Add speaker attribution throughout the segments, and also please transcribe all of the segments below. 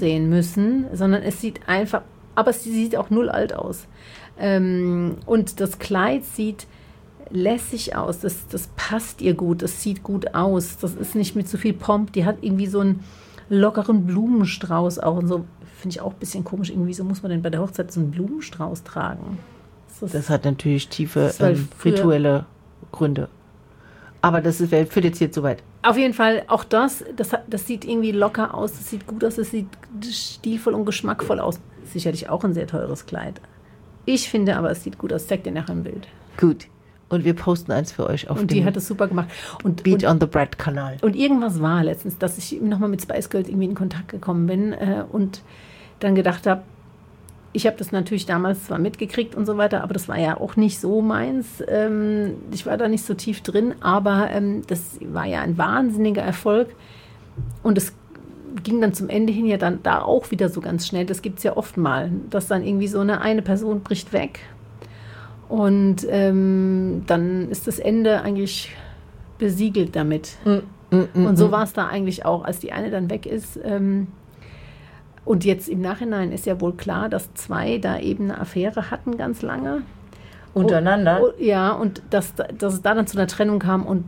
Speaker 1: sehen müssen, sondern es sieht einfach, aber sie sieht auch null alt aus. Und das Kleid sieht lässig aus, das passt ihr gut, das sieht gut aus, das ist nicht mit so viel Pomp, die hat irgendwie so einen lockeren Blumenstrauß auch und so, finde ich auch ein bisschen komisch, irgendwie so muss man denn bei der Hochzeit so einen Blumenstrauß tragen.
Speaker 2: Das hat natürlich tiefe rituelle Gründe. Aber das führt jetzt hier zu weit.
Speaker 1: Auf jeden Fall, auch das sieht irgendwie locker aus, das sieht gut aus, das sieht stilvoll und geschmackvoll aus. Sicherlich auch ein sehr teures Kleid. Ich finde aber, es sieht gut aus. Zeig dir nachher ein Bild.
Speaker 2: Gut. Und wir posten eins für euch auf
Speaker 1: dem... Und die hat es super gemacht.
Speaker 2: Beat on the Bread-Kanal.
Speaker 1: Und irgendwas war letztens, dass ich nochmal mit Spice Girls irgendwie in Kontakt gekommen bin und dann gedacht habe, ich habe das natürlich damals zwar mitgekriegt und so weiter, aber das war ja auch nicht so meins. Ich war da nicht so tief drin, aber das war ja ein wahnsinniger Erfolg. Und es ging dann zum Ende hin ja dann da auch wieder so ganz schnell. Das gibt es ja oft mal, dass dann irgendwie so eine Person bricht weg. Und dann ist das Ende eigentlich besiegelt damit. Und so war es da eigentlich auch, als die eine dann weg ist. Und jetzt im Nachhinein ist ja wohl klar, dass zwei da eben eine Affäre hatten ganz lange.
Speaker 2: Untereinander?
Speaker 1: Ja, und dass es da dann zu einer Trennung kam und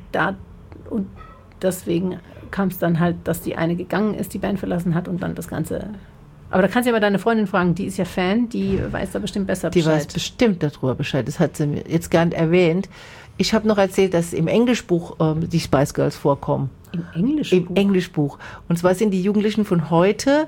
Speaker 1: deswegen kam es dann halt, dass die eine gegangen ist, die Band verlassen hat und dann das Ganze... Aber da kannst du ja mal deine Freundin fragen, die ist ja Fan, die weiß da bestimmt besser Bescheid.
Speaker 2: Die weiß bestimmt darüber Bescheid, das hat sie mir jetzt gar nicht erwähnt. Ich habe noch erzählt, dass im Englischbuch die Spice Girls vorkommen.
Speaker 1: Im Englischbuch?
Speaker 2: Im Englischbuch. Und zwar sind die Jugendlichen von heute...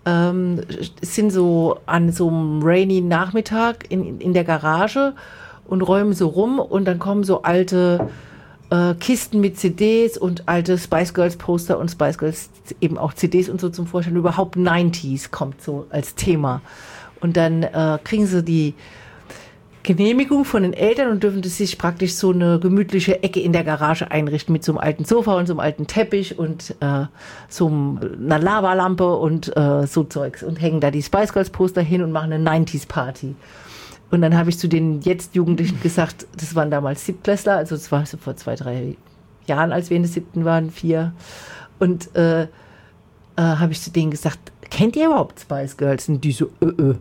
Speaker 2: sind so an so einem rainy Nachmittag in der Garage und räumen so rum und dann kommen so alte Kisten mit CDs und alte Spice Girls Poster und Spice Girls eben auch CDs und so zum Vorschein. Überhaupt 90s kommt so als Thema. Und dann kriegen sie die Genehmigung von den Eltern und dürfen sich praktisch so eine gemütliche Ecke in der Garage einrichten mit so einem alten Sofa und so einem alten Teppich und so einer Lavalampe und so Zeugs und hängen da die Spice Girls Poster hin und machen eine 90s Party. Und dann habe ich zu den jetzt Jugendlichen gesagt, das waren damals Siebtklässler, also das war so vor 2-3 Jahren, als wir in der 7. waren, 4. Und habe ich zu denen gesagt, kennt ihr überhaupt Spice Girls? Und die so, Und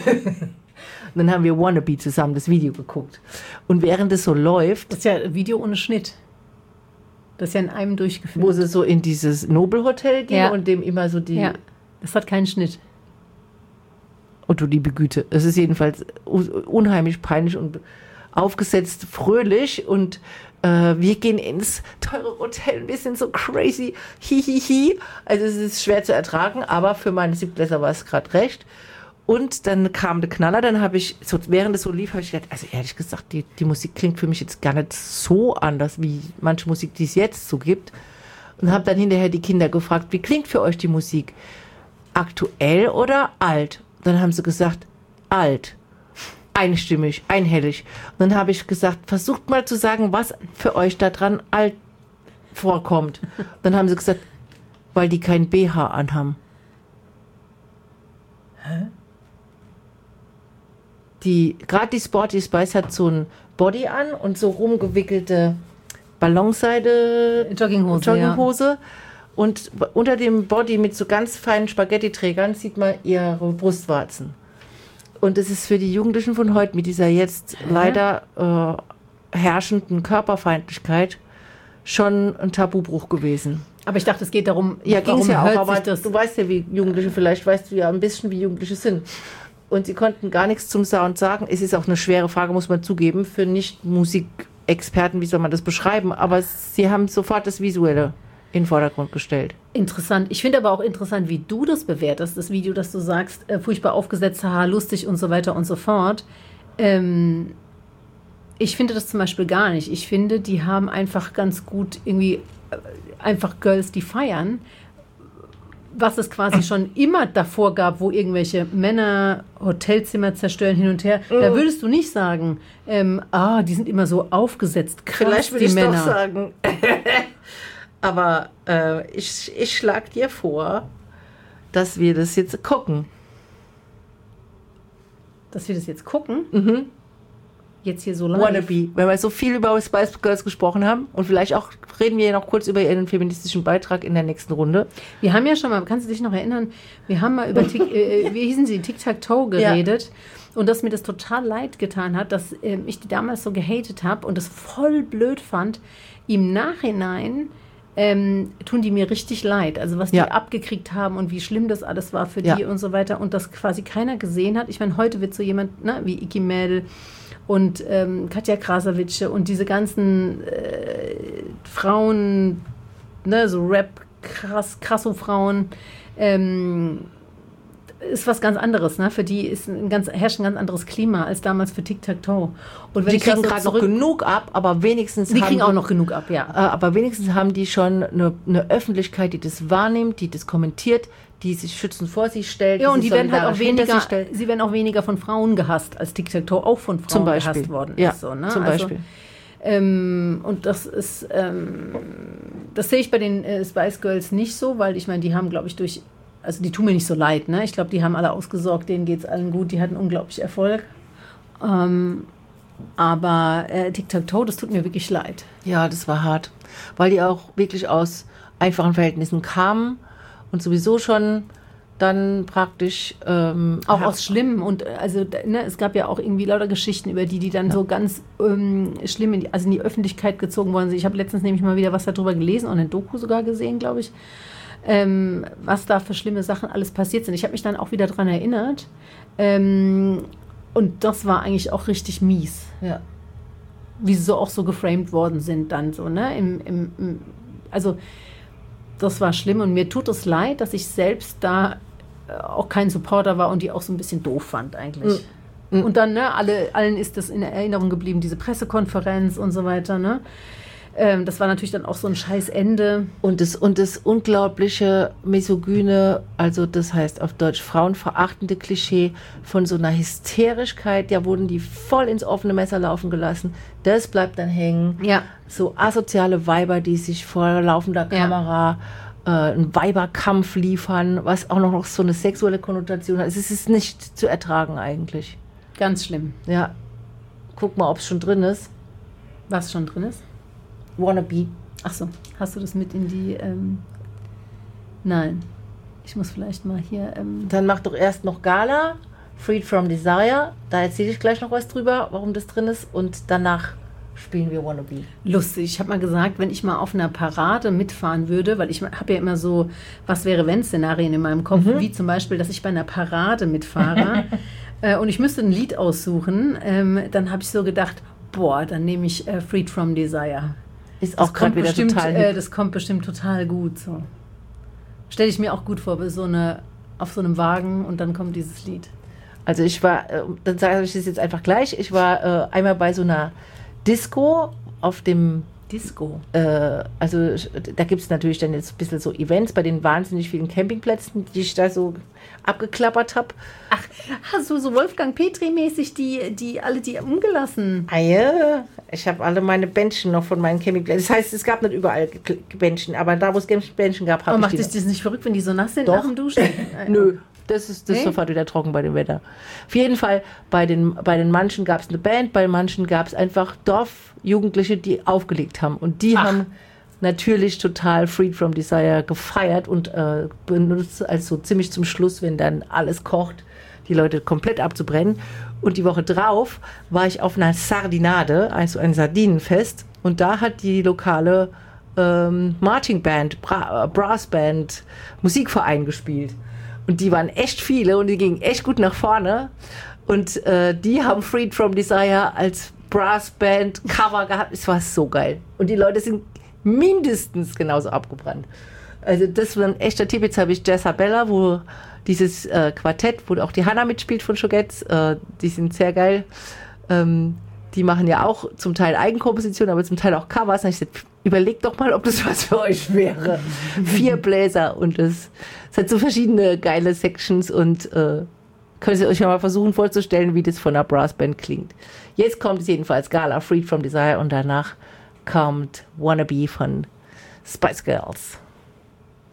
Speaker 2: dann haben wir Wannabe zusammen das Video geguckt. Und während es so läuft...
Speaker 1: Das ist ja ein Video ohne Schnitt. Das ist ja in einem durchgeführt.
Speaker 2: Wo sie so in dieses Nobelhotel gehen und dem immer so die...
Speaker 1: Ja, das hat keinen Schnitt.
Speaker 2: Und du liebe Güte. Es ist jedenfalls unheimlich peinlich und aufgesetzt fröhlich. Und wir gehen ins teure Hotel. Wir sind so crazy. Hihihi. Also es ist schwer zu ertragen, aber für meine Siebtklässler war es gerade recht. Und dann kam der Knaller, dann habe ich, so, während es so lief, habe ich gedacht, also ehrlich gesagt, die Musik klingt für mich jetzt gar nicht so anders, wie manche Musik, die es jetzt so gibt. Und habe dann hinterher die Kinder gefragt, wie klingt für euch die Musik? Aktuell oder alt? Dann haben sie gesagt, alt. Einstimmig, einhellig. Und dann habe ich gesagt, versucht mal zu sagen, was für euch da dran alt vorkommt. Dann haben sie gesagt, weil die kein BH anhaben.
Speaker 1: Hä?
Speaker 2: Gerade die Sporty Spice hat so ein Body an und so rumgewickelte Ballonseide Jogginghose. Ja. Und unter dem Body mit so ganz feinen Spaghetti-Trägern sieht man ihre Brustwarzen. Und es ist für die Jugendlichen von heute mit dieser jetzt leider herrschenden Körperfeindlichkeit schon ein Tabubruch gewesen.
Speaker 1: Aber ich dachte, es geht darum,
Speaker 2: ja, ging es ja auch, aber du weißt ja, wie Jugendliche, vielleicht weißt du ja ein bisschen, wie Jugendliche sind. Und sie konnten gar nichts zum Sound sagen. Es ist auch eine schwere Frage, muss man zugeben, für Nicht-Musikexperten, wie soll man das beschreiben? Aber sie haben sofort das Visuelle in den Vordergrund gestellt.
Speaker 1: Interessant. Ich finde aber auch interessant, wie du das bewertest, das Video, dass du sagst, furchtbar aufgesetzt, haha, lustig und so weiter und so fort. Ich finde das zum Beispiel gar nicht. Ich finde, die haben einfach ganz gut irgendwie einfach Girls, die feiern, was es quasi schon immer davor gab, wo irgendwelche Männer Hotelzimmer zerstören hin und her. Da würdest du nicht sagen, die sind immer so aufgesetzt, krass,
Speaker 2: vielleicht würde ich
Speaker 1: Männer.
Speaker 2: Doch sagen. Aber ich schlage dir vor, dass wir das jetzt gucken.
Speaker 1: Dass wir das jetzt gucken?
Speaker 2: Mhm.
Speaker 1: jetzt hier so live.
Speaker 2: Wannabe, wenn wir so viel über Spice Girls gesprochen haben und vielleicht auch reden wir noch kurz über ihren feministischen Beitrag in der nächsten Runde.
Speaker 1: Wir haben ja schon mal, kannst du dich noch erinnern, wir haben mal über, wie hießen sie, Tic-Tac-Toe geredet und dass mir das total leid getan hat, dass ich die damals so gehatet habe und das voll blöd fand. Im Nachhinein tun die mir richtig leid, also was die abgekriegt haben und wie schlimm das alles war für die und so weiter und das quasi keiner gesehen hat. Ich meine, heute wird so jemand, ne, wie Iki Mädel und Katja Krasavice und diese ganzen Frauen, ne, so Rap, Krasso-Frauen, ist was ganz anderes, ne? Für die herrscht ein ganz anderes Klima als damals für Tic-Tac-Toe. Und wenn
Speaker 2: die kriegen gerade noch genug ab, aber wenigstens
Speaker 1: die kriegen auch noch genug ab, ja.
Speaker 2: Aber wenigstens haben die schon eine Öffentlichkeit, die das wahrnimmt, die das kommentiert, die sich schützend vor sich stellt.
Speaker 1: Ja, und die werden halt auch weniger, sie werden auch weniger von Frauen gehasst, als Tic-Tac-Toe auch von Frauen gehasst worden ist.
Speaker 2: Ja,
Speaker 1: so, ne?
Speaker 2: Zum Beispiel.
Speaker 1: Und das ist, das sehe ich bei den Spice Girls nicht so, weil ich meine, die haben, glaube ich, also die tun mir nicht so leid, ne? Ich glaube, die haben alle ausgesorgt, denen geht es allen gut, die hatten unglaublich Erfolg. Aber Tic-Tac-Toe, das tut mir wirklich leid.
Speaker 2: Ja, das war hart, weil die auch wirklich aus einfachen Verhältnissen kamen und sowieso schon dann praktisch
Speaker 1: auch aus schlimmen und also ne, es gab ja auch irgendwie lauter Geschichten über die dann so ganz schlimm in die Öffentlichkeit gezogen worden sind. Ich habe letztens nämlich mal wieder was darüber gelesen und eine Doku sogar gesehen, glaube ich. Was da für schlimme Sachen alles passiert sind. Ich habe mich dann auch wieder daran erinnert. Und das war eigentlich auch richtig mies.
Speaker 2: Ja.
Speaker 1: Wie sie so auch so geframed worden sind dann so, ne? Also das war schlimm und mir tut es leid, dass ich selbst da auch kein Supporter war und die auch so ein bisschen doof fand eigentlich. Mhm. Und dann, ne, allen ist das in Erinnerung geblieben, diese Pressekonferenz und so weiter, ne? Das war natürlich dann auch so ein scheiß Ende.
Speaker 2: Und das unglaubliche misogyne, also das heißt auf Deutsch frauenverachtende Klischee von so einer Hysterischkeit, ja, wurden die voll ins offene Messer laufen gelassen. Das bleibt dann hängen.
Speaker 1: Ja.
Speaker 2: So asoziale Weiber, die sich vor laufender Kamera einen Weiberkampf liefern, was auch noch so eine sexuelle Konnotation hat. Es ist nicht zu ertragen eigentlich.
Speaker 1: Ganz schlimm.
Speaker 2: Ja. Guck mal, ob es schon drin ist.
Speaker 1: Was schon drin ist?
Speaker 2: Wannabe.
Speaker 1: Ach so, hast du das mit in die... Nein, ich muss vielleicht mal hier...
Speaker 2: Dann mach doch erst noch Gala, Freed from Desire. Da erzähle ich gleich noch was drüber, warum das drin ist. Und danach spielen wir Wannabe.
Speaker 1: Lustig, ich habe mal gesagt, wenn ich mal auf einer Parade mitfahren würde, weil ich habe ja immer so Was-wäre-wenn-Szenarien in meinem Kopf, wie zum Beispiel, dass ich bei einer Parade mitfahre und ich müsste ein Lied aussuchen, dann habe ich so gedacht, boah, dann nehme ich Freed from Desire.
Speaker 2: Ist auch gerade wieder total
Speaker 1: das kommt bestimmt total gut. So. Stelle ich mir auch gut vor, auf so einem Wagen und dann kommt dieses Lied.
Speaker 2: Also ich war, dann sage ich das jetzt einfach gleich, ich war einmal bei so einer Disco auf dem
Speaker 1: Disco.
Speaker 2: Also da gibt es natürlich dann jetzt ein bisschen so Events bei den wahnsinnig vielen Campingplätzen, die ich da so abgeklappert habe.
Speaker 1: Ach, hast du so Wolfgang Petri-mäßig die alle die umgelassen?
Speaker 2: Ja, ich habe alle meine Bändchen noch von meinen Campingplätzen. Das heißt, es gab nicht überall Bändchen, aber da, wo es Bändchen gab, habe ich
Speaker 1: die. Macht dich das nicht verrückt, wenn die so nass sind
Speaker 2: Doch.
Speaker 1: nach dem Duschen?
Speaker 2: Nö. Das ist sofort wieder trocken bei dem Wetter. Auf jeden Fall, bei den manchen gab es eine Band, bei manchen gab es einfach Dorfjugendliche, die aufgelegt haben. Und die haben natürlich total Freed from Desire gefeiert und benutzt als so ziemlich zum Schluss, wenn dann alles kocht, die Leute komplett abzubrennen. Und die Woche drauf war ich auf einer Sardinade, also ein Sardinenfest. Und da hat die lokale Marching Band, Brassband, Musikverein gespielt. Und die waren echt viele und die gingen echt gut nach vorne. Und die haben Freed from Desire als Brassband Cover gehabt. Es war so geil. Und die Leute sind mindestens genauso abgebrannt. Also das war ein echter Tipp. Jetzt habe ich Jezabella, wo dieses Quartett, wo auch die Hannah mitspielt von Shogetz. Die sind sehr geil. Die machen ja auch zum Teil Eigenkompositionen, aber zum Teil auch Covers. Und ich gesagt, überlegt doch mal, ob das was für euch wäre. 4 Bläser und es hat so verschiedene geile Sections und könnt ihr euch ja mal versuchen vorzustellen, wie das von einer Brassband klingt. Jetzt kommt es jedenfalls Gala, Freed from Desire und danach kommt Wannabe von Spice Girls.